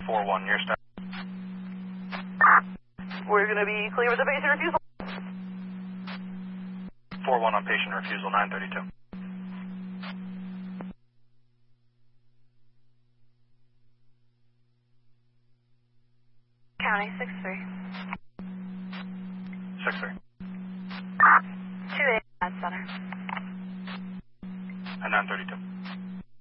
4-1, your step. We're going to be clear with the patient refusal. 4-1 on patient refusal, 932. County 6-3. 6-3.